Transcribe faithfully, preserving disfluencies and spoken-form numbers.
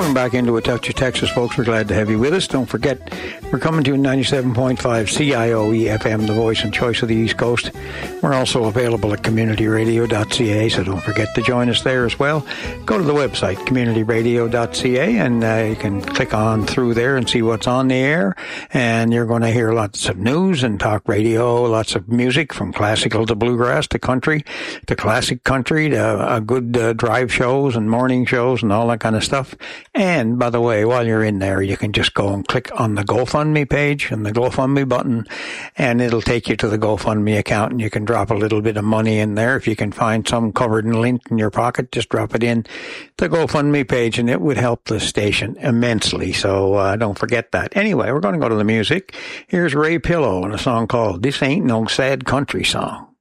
Welcome back into A Touch of Texas, folks. We're glad to have you with us. Don't forget, we're coming to you ninety-seven point five C I O E F M, the voice and choice of the East Coast. We're also available at community radio dot c a, so don't forget to join us there as well. Go to the website, community radio dot c a, and uh, you can click on through there and see what's on the air. And you're going to hear lots of news and talk radio, lots of music from classical to bluegrass to country to classic country to uh, good uh, drive shows and morning shows and all that kind of stuff. And, by the way, while you're in there, you can just go and click on the GoFundMe page and the GoFundMe button, and it'll take you to the GoFundMe account, and you can drop a little bit of money in there. If you can find some covered in lint in your pocket, just drop it in the GoFundMe page, and it would help the station immensely. So uh, don't forget that. Anyway, we're going to go to the music. Here's Ray Pillow and a song called This Ain't No Sad Country Song.